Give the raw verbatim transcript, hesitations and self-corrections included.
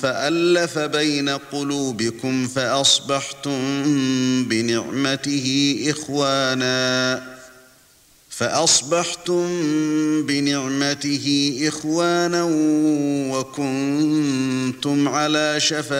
فألف بين قلوبكم فأصبحتم بنعمته إخوانا فأصبحتم بنعمته إخوانا وكنتم على شفا